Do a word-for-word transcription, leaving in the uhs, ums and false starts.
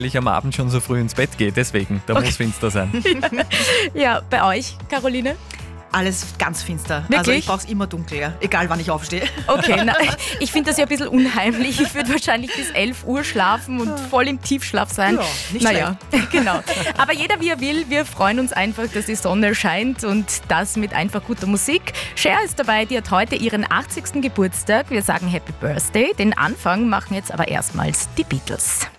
ich am Abend schon so früh ins Bett gehe, deswegen, da Okay. muss finster sein. Ja, bei euch, Caroline? Alles ganz finster. Wirklich? Also ich brauche es immer dunkel, ja. Egal wann ich aufstehe. Okay, na, ich finde das ja ein bisschen unheimlich. Ich würde wahrscheinlich bis elf Uhr schlafen und voll im Tiefschlaf sein. Ja, nicht naja, genau. Aber jeder wie er will. Wir freuen uns einfach, dass die Sonne scheint und das mit einfach guter Musik. Cher ist dabei, die hat heute ihren achtzigsten Geburtstag. Wir sagen Happy Birthday. Den Anfang machen jetzt aber erstmals die Beatles.